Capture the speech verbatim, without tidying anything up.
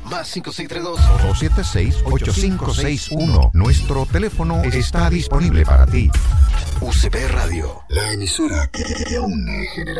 Más cinco seis tres dos dos siete seis, ocho cinco seis uno. Nuestro teléfono está disponible para ti. U C P Radio. La emisora que une generaciones.